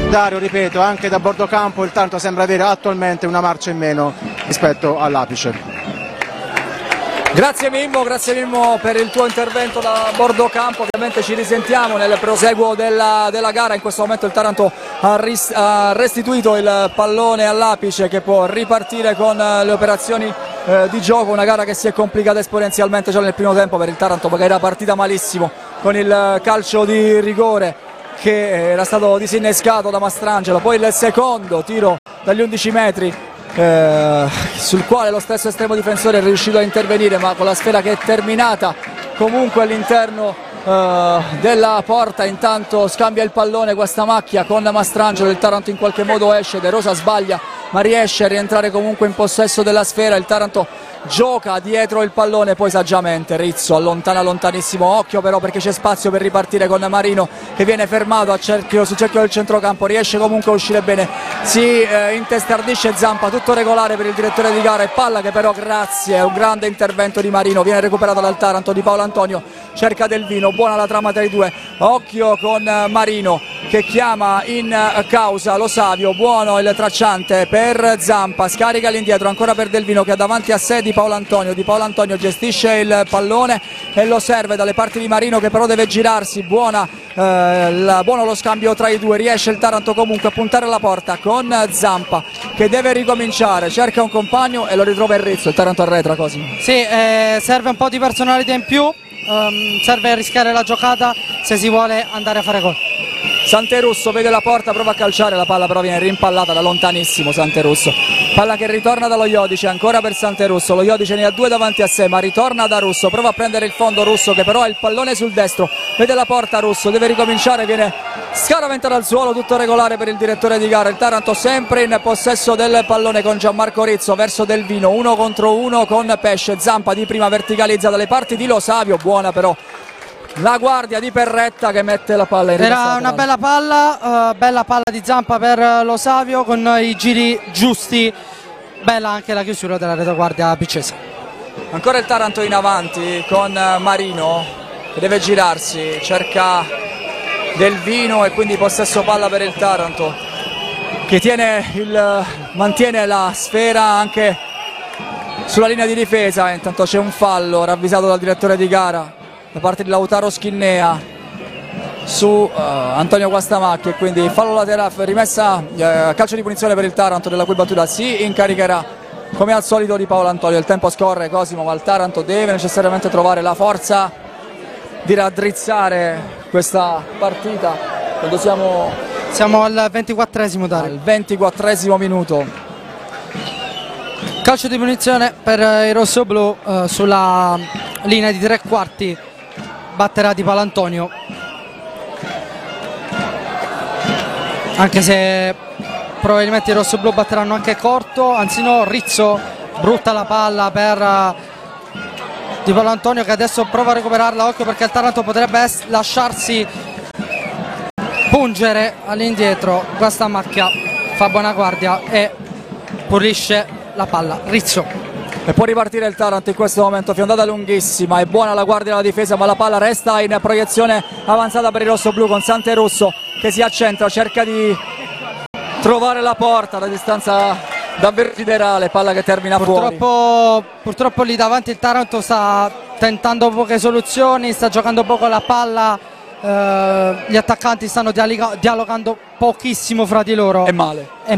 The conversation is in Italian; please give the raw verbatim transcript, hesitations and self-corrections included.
Dario, ripeto, anche da bordo campo il Taranto sembra avere attualmente una marcia in meno rispetto all'Apice. Grazie Mimmo, grazie Mimmo per il tuo intervento da bordo campo. Ovviamente ci risentiamo nel proseguo della, della gara. In questo momento il Taranto ha, ris, ha restituito il pallone all'Apice, che può ripartire con le operazioni eh, di gioco. Una gara che si è complicata esponenzialmente già nel primo tempo per il Taranto, perché era partita malissimo con il calcio di rigore che era stato disinnescato da Mastrangelo, poi il secondo tiro dagli undici metri Eh, sul quale lo stesso estremo difensore è riuscito a intervenire, ma con la sfera che è terminata comunque all'interno eh, della porta. Intanto scambia il pallone questa macchia con Mastrangelo, il Taranto in qualche modo esce, De Rosa sbaglia ma riesce a rientrare comunque in possesso della sfera. Il Taranto gioca dietro il pallone, poi saggiamente Rizzo allontana lontanissimo, occhio però perché c'è spazio per ripartire con Marino, che viene fermato a cerchio, sul cerchio del centrocampo, riesce comunque a uscire bene, si eh, intestardisce Zampa, tutto regolare per il direttore di gara, e palla che però, grazie a un grande intervento di Marino, viene recuperata dal Taranto. Di Paolo Antonio cerca Del Vino, buona la trama tra i due, occhio con Marino che chiama in causa Lo Savio, buono il tracciante per Zampa, scarica all'indietro ancora per Del Vino che ha davanti a sé Di Paolo Antonio. Di Paolo Antonio gestisce il pallone e lo serve dalle parti di Marino, che però deve girarsi. Buona, eh, la, buono lo scambio tra i due, riesce il Taranto comunque a puntare alla porta con Zampa che deve ricominciare, cerca un compagno e lo ritrova il Rizzo. Il Taranto arretra, Cosimo. Sì, eh, serve un po' di personalità in più, um, serve rischiare la giocata se si vuole andare a fare gol. Santerusso vede la porta, prova a calciare, la palla però viene rimpallata da lontanissimo. Santerusso, palla che ritorna dallo Iodice, ancora per Santerusso, lo Iodice ne ha due davanti a sé ma ritorna da Russo, prova a prendere il fondo Russo che però ha il pallone sul destro, vede la porta Russo, deve ricominciare, viene scaraventato al suolo, tutto regolare per il direttore di gara. Il Taranto sempre in possesso del pallone con Gianmarco Rizzo verso Del Vino, uno contro uno con Pesce. Zampa di prima verticalizza dalle parti di Lo Savio, buona però la guardia di Perretta che mette la palla in ripassata. Era una bella palla, uh, bella palla di Zampa per Lo Savio con i giri giusti, bella anche la chiusura della retaguardia piccese. Ancora il Taranto in avanti con Marino che deve girarsi, cerca Del Vino e quindi possesso palla per il Taranto che tiene il, mantiene la sfera anche sulla linea di difesa. Intanto c'è un fallo ravvisato dal direttore di gara da parte di Lautaro Schinnea su uh, Antonio Guastamacchi, e quindi fallo laterale, rimessa uh, calcio di punizione per il Taranto, della cui battuta si incaricherà come al solito Di Paolo Antonio. Il tempo scorre, Cosimo, ma il Taranto deve necessariamente trovare la forza di raddrizzare questa partita quando siamo, siamo al ventiquattresimo, al ventiquattresimo minuto. Calcio di punizione per i rossoblù uh, sulla linea di tre quarti, batterà Di Paolo Antonio, anche se probabilmente i rossoblù batteranno anche corto, anzi no, Rizzo brutta la palla per uh, Di Paolo Antonio che adesso prova a recuperarla, occhio perché il Taranto potrebbe lasciarsi pungere all'indietro. Questa macchia fa buona guardia e pulisce la palla Rizzo. E può ripartire il Taranto in questo momento, fiondata lunghissima, è buona la guardia della difesa ma la palla resta in proiezione avanzata per il rossoblu con Santerusso che si accentra, cerca di trovare la porta da distanza davvero siderale, palla che termina purtroppo, fuori. Purtroppo lì davanti il Taranto sta tentando poche soluzioni, sta giocando poco la palla, eh, gli attaccanti stanno dialogando pochissimo fra di loro. È male. È